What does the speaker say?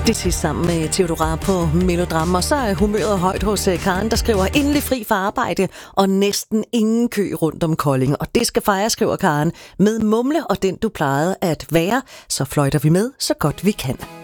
Det sidste sammen med Theodora på Melodrama, og så er humøret højt hos Karen, der skriver endelig fri for arbejde og næsten ingen kø rundt om Kolding. Og det skal fejre, skriver Karen, med Mumle og den du plejede at være, så fløjter vi med så godt vi kan.